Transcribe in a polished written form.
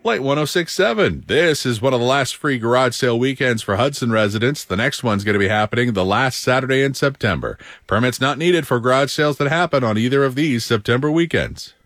Light 106.7. This is one of the last free garage sale weekends for Hudson residents. The next one's going to be happening the last Saturday in September. Permits not needed for garage sales that happen on either of these September weekends.